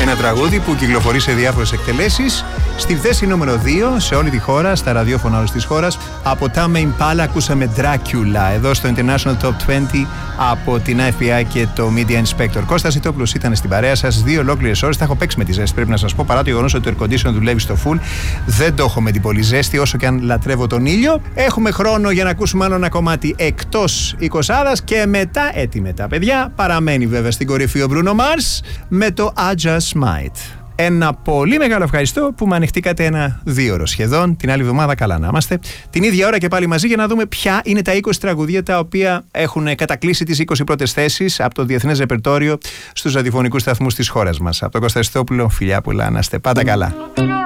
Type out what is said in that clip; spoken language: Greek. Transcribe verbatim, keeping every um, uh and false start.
Ένα τραγούδι που κυκλοφορεί σε διάφορες εκτελέσεις. Στη θέση νούμερο δύο σε όλη τη χώρα, στα ραδιόφωνα όλης της χώρας. Από Tame Impala ακούσαμε Dracula. Εδώ στο International Top είκοσι από την F B I και το Media Inspector. Κώστας Ιτόπουλος ήταν στην παρέα σας δύο ολόκληρες ώρες. Τα έχω παίξει με τη ζέστη, πρέπει να σας πω. Παρά το γεγονός ότι το air condition δουλεύει στο full, δεν το έχω με την πολύ ζέστη, όσο και αν λατρεύω τον ήλιο. Έχουμε χρόνο για να ακούσουμε άλλο ένα κομμάτι εκτός εικοσάδας και μετά, έτοιμε τα παιδιά. Παραμένει βέβαια στην κορυφή ο Bruno Mars με το I Just Might. Ένα πολύ μεγάλο ευχαριστώ που με ανοιχτήκατε ένα δύο ώρο σχεδόν. Την άλλη εβδομάδα καλά να είμαστε. Την ίδια ώρα και πάλι μαζί για να δούμε ποια είναι τα είκοσι τραγουδία τα οποία έχουν κατακλείσει τις είκοσι πρώτες θέσεις από το διεθνές ρεπερτόριο στους ραδιοφωνικούς σταθμούς της χώρας μας. Από τον Κώστα Ιτόπουλο, φιλιά πολλά, να είστε πάντα καλά.